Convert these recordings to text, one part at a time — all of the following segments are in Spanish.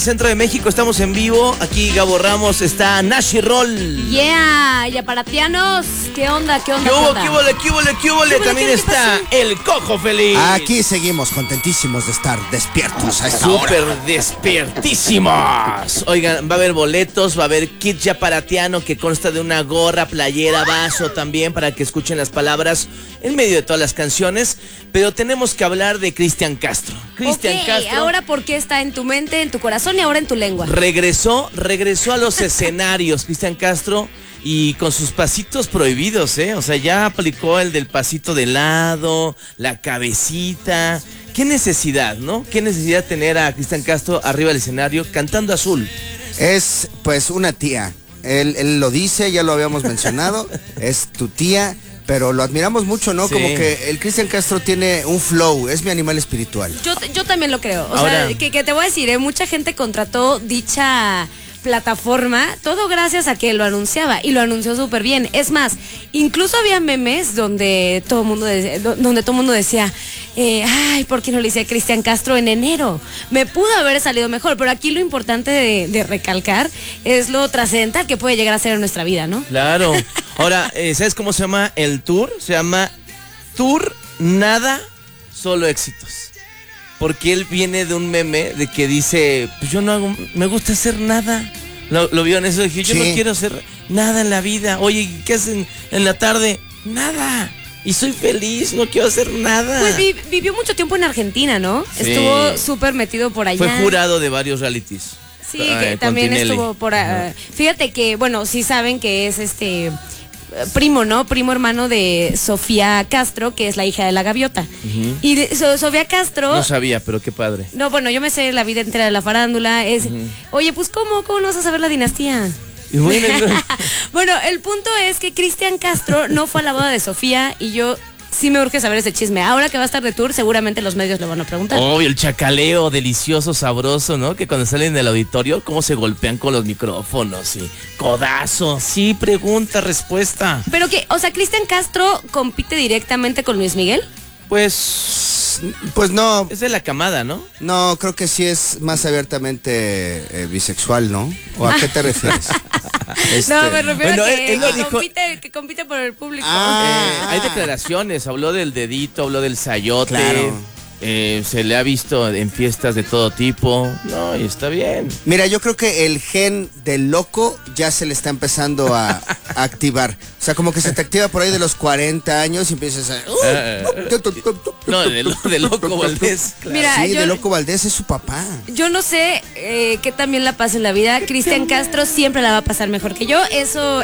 Centro de México, estamos en vivo. Aquí Gabo Ramos, está Nashi Roll. Yeah, y aparatianos, ¿qué onda? ¿Qué hubo? También está el Cojo Feliz. Aquí seguimos contentísimos de estar despiertos a esta hora. Súper despiertísimos. Oigan, va a haber boletos, va a haber kit yaparatiano que consta de una gorra, playera, vaso también para que escuchen las palabras en medio de todas las canciones. Pero tenemos que hablar de Cristian Castro. Cristian Castro. Ahora, ¿por qué está en tu mente, en tu corazón y ahora en tu lengua? Regresó a los escenarios, Cristian Castro, y con sus pasitos prohibidos, ¿eh? O sea, ya aplicó el del pasito de lado, la cabecita. ¿Qué necesidad, no? ¿Qué necesidad tener a Cristian Castro arriba del escenario cantando Azul? Es, pues, una tía. Él lo dice, ya lo habíamos mencionado. Es tu tía. Pero lo admiramos mucho, ¿no? Sí. Como que el Cristian Castro tiene un flow, es mi animal espiritual. Yo también lo creo. O sea, que te voy a decir, mucha gente contrató dicha plataforma, todo gracias a que lo anunciaba y lo anunció súper bien. Es más, incluso había memes donde todo el mundo decía, ay, ¿por qué no le hice a Cristian Castro en enero? Me pudo haber salido mejor, pero aquí lo importante de recalcar es lo trascendental que puede llegar a ser en nuestra vida, ¿no? Claro. Ahora, ¿sabes cómo se llama el tour? Se llama Tour Nada, Solo Éxitos. Porque él viene de un meme de que dice, pues yo no hago, me gusta hacer nada. Lo vio en eso, dije, yo no quiero hacer nada en la vida. Oye, ¿qué hacen en la tarde? Nada. Y soy feliz, no quiero hacer nada. Pues vivió mucho tiempo en Argentina, ¿no? Sí. Estuvo súper metido por allá. Fue jurado de varios realities. Sí, que también estuvo por... fíjate que, bueno, sí saben que es primo, ¿no? Primo hermano de Sofía Castro, que es la hija de la gaviota. Y Sofía Castro... No sabía, pero qué padre. No, bueno, yo me sé la vida entera de la farándula. Oye, pues ¿cómo no vas a saber la dinastía? Bueno, el punto es que Cristian Castro no fue a la boda de Sofía y yo... Sí me urge saber ese chisme. Ahora que va a estar de tour, seguramente los medios lo van a preguntar. Obvio, el chacaleo delicioso, sabroso, ¿no? Que cuando salen del auditorio, cómo se golpean con los micrófonos y codazo. Sí, pregunta, respuesta. Pero que, o sea, ¿Cristian Castro compite directamente con Luis Miguel? Pues no. Es de la camada, ¿no? No, creo que sí es más abiertamente bisexual, ¿no? ¿O a qué te refieres? No, me refiero a que compite por el público. Hay declaraciones, habló del dedito, habló del sayote. Claro. Se le ha visto en fiestas de todo tipo. No, y está bien. Mira, yo creo que el gen del loco ya se le está empezando a activar. O sea, como que se te activa por ahí de los 40 años y empiezas a... No, de Loco Valdés. Claro. Mira, sí, de Loco Valdés es su papá. Yo no sé qué también la pasa en la vida. Cristian Castro siempre la va a pasar mejor que yo. Eso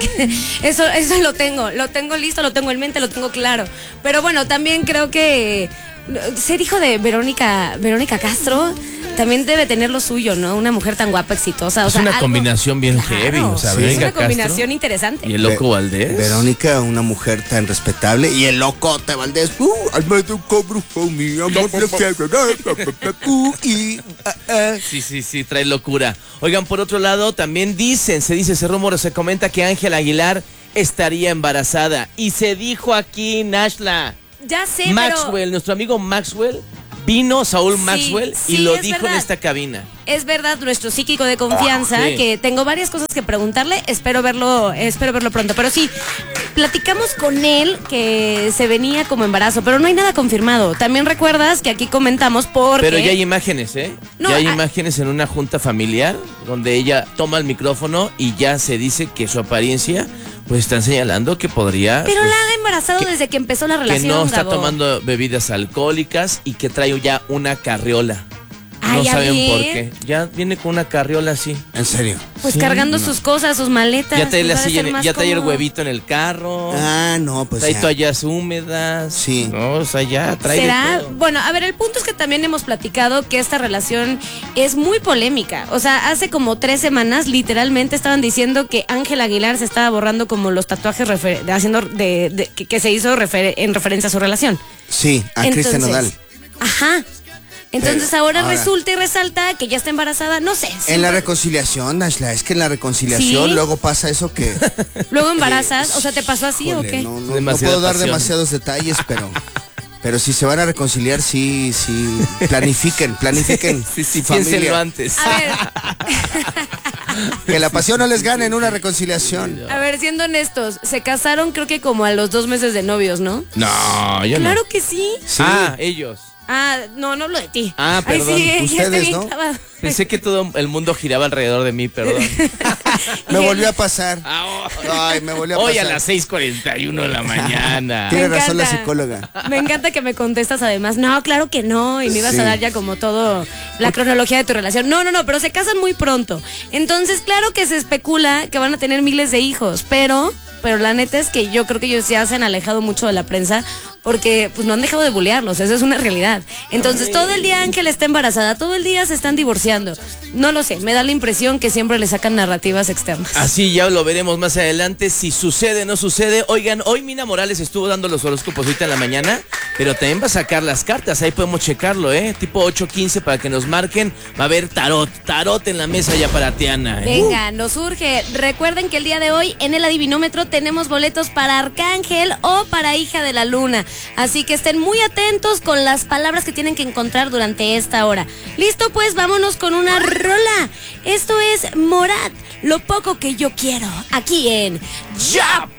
lo tengo listo, lo tengo en mente, lo tengo claro. Pero bueno, también creo que ser hijo de Verónica Castro también debe tener lo suyo, ¿no? Una mujer tan guapa, exitosa. Es una combinación bien heavy. O sea, sí, es una combinación interesante. Y el Loco Valdés. Verónica, una mujer tan respetable. Y el Locote Valdés. Sí, trae locura. Oigan, por otro lado, también se rumora, se comenta que Ángela Aguilar estaría embarazada. Y se dijo aquí, Nashla. Ya sé, Maxwell, nuestro amigo Maxwell, vino Saúl Maxwell y lo dijo en esta cabina. Es verdad, nuestro psíquico de confianza, que tengo varias cosas que preguntarle, espero verlo pronto. Pero sí, platicamos con él que se venía como embarazo, pero no hay nada confirmado. También recuerdas que aquí comentamos Pero ya hay imágenes, No, ya hay imágenes en una junta familiar donde ella toma el micrófono y ya se dice que su apariencia... Pues están señalando que podría... Pero la ha embarazado desde que empezó la relación, que no está Gabo. tomando bebidas alcohólicas y que trae ya una carriola. No saben por qué. Ya viene con una carriola así. ¿En serio? Pues sí, cargando sus cosas, sus maletas. Ya trae el huevito en el carro. No, pues trae toallas húmedas. Sí. No, o sea, ya trae ¿Será? de todo. Bueno, a ver, el punto es que también hemos platicado que esta relación es muy polémica. O sea, hace como 3 semanas literalmente estaban diciendo que Ángela Aguilar se estaba borrando como los tatuajes que se hizo en referencia a su relación. Sí, a Cristian Nodal. Ajá. Entonces ahora resulta y resalta que ya está embarazada, no sé. En la reconciliación, Nashla, es que en la reconciliación luego pasa eso que... Luego embarazas, o sea, ¿te pasó así o qué? No puedo dar demasiados detalles, pero Pero si se van a reconciliar, sí, planifiquen. Sí, piénsenlo antes. A ver. Que la pasión no les gane en una reconciliación. A ver, siendo honestos, se casaron creo que como a los 2 meses de novios, ¿no? No, yo no. Claro que sí. Ellos. No hablo de ti. Perdón. Ay, sí, ya Ustedes, estoy bien ¿no? clavado. Pensé que todo el mundo giraba alrededor de mí, perdón. Me volvió a pasar. Ay, me volvió a pasar. Hoy a las 6:41 de la mañana. Tiene Me razón la encanta. psicóloga. Me encanta que me contestas además, no, claro que no, y me ibas a dar ya como todo la cronología de tu relación. No, pero se casan muy pronto. Entonces, claro que se especula que van a tener miles de hijos, pero la neta es que yo creo que ellos ya se han alejado mucho de la prensa porque pues no han dejado de bulearlos, esa es una realidad. Entonces, todo el día Ángel está embarazada, todo el día se están divorciando. No lo sé, me da la impresión que siempre le sacan narrativas externas. Así ya lo veremos más adelante, si sucede o no sucede. Oigan, hoy Mina Morales estuvo dando los horóscopos ahorita en la mañana, pero también va a sacar las cartas, ahí podemos checarlo, tipo 8:15 para que nos marquen. Va a haber tarot en la mesa ya para Tiana. Venga, nos surge. Recuerden que el día de hoy en el Adivinómetro tenemos boletos para Arcángel o para Hija de la Luna. Así que estén muy atentos con las palabras que tienen que encontrar durante esta hora. Listo, pues vámonos con una rola. Esto es Morat, Lo Poco Que Yo Quiero, aquí en Ya